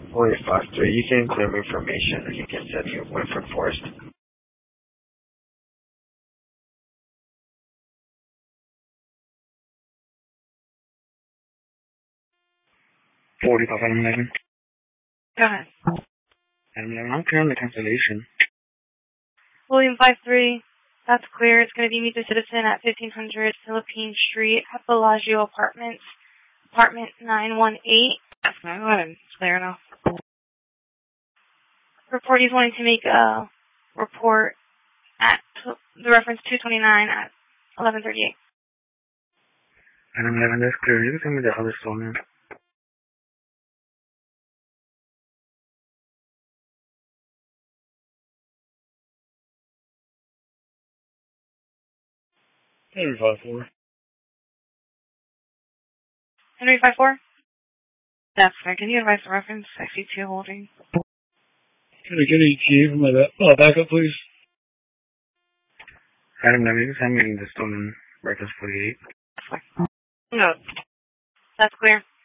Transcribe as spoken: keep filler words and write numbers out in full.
four eight five three, you can claim information or you can send me a point from Forest. forty-five, Adam eleven. Go ahead. Adam eleven, I'm clear on the cancellation. William five three, that's clear. It's going to be Meet the Citizen at fifteen hundred Philippine Street at Bellagio Apartments, apartment nine one eight. That's not good. It's clear enough. Report he's wanting to make a report at the reference two twenty-nine at eleven thirty-eight. Adam eleven, that's clear. You can send me the other stolen. Henry five four. Henry five four? That's fair. Can you advise the reference? I see two holding. Can I get E T A for my back uh, backup, please? Adam eleven, you can send me the stolen records forty-eight. No. That's clear.